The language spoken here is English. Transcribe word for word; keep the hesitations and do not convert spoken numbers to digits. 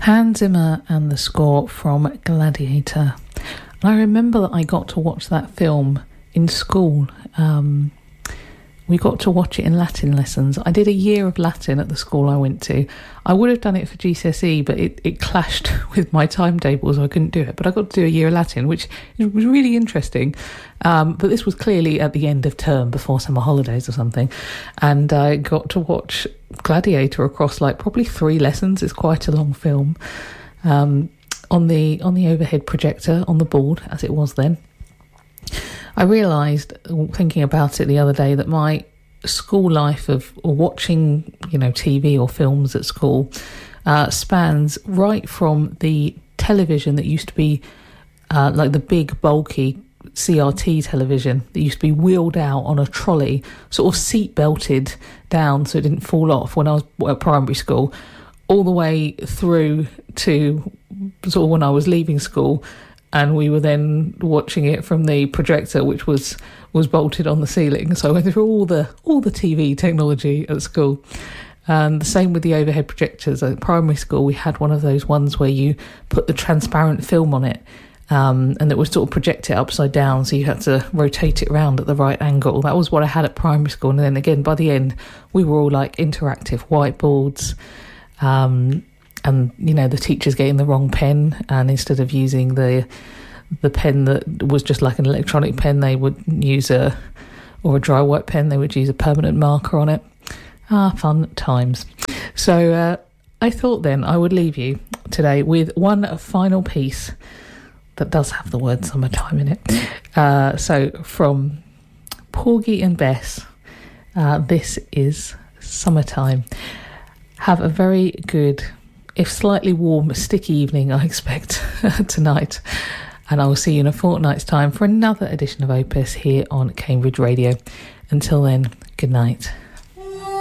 Hans Zimmer and the score from Gladiator. And I remember that I got to watch that film in school. Um, we got to watch it in Latin lessons. I did a year of Latin at the school I went to. I would have done it for G C S E, but it, it clashed with my timetable, so I couldn't do it. But I got to do a year of Latin, which was really interesting. Um, but this was clearly at the end of term, before summer holidays or something. And I got to watch Gladiator across like probably three lessons. It's quite a long film. Um, on the on the overhead projector on the board, as it was then. I realised, thinking about it the other day, that my school life of watching, you know, T V or films at school uh, spans right from the television that used to be uh, like the big, bulky C R T television that used to be wheeled out on a trolley, sort of seat belted down so it didn't fall off when I was at primary school, all the way through to sort of when I was leaving school. And we were then watching it from the projector, which was, was bolted on the ceiling. So I went through all the all the T V technology at school. And the same with the overhead projectors. At primary school, we had one of those ones where you put the transparent film on it, um, and it would sort of project it upside down, so you had to rotate it around at the right angle. That was what I had at primary school. And then again, by the end, we were all like interactive whiteboards. Um And, you know, the teachers getting the wrong pen, and instead of using the the pen that was just like an electronic pen, they would use a, or a dry white pen, they would use a permanent marker on it. Ah, fun times. So uh, I thought then I would leave you today with one final piece that does have the word summertime in it. Uh, so from Porgy and Bess, uh, this is Summertime. Have a very good, if slightly warm, sticky evening, I expect, tonight. And I will see you in a fortnight's time for another edition of Opus here on Cambridge Radio. Until then, good night.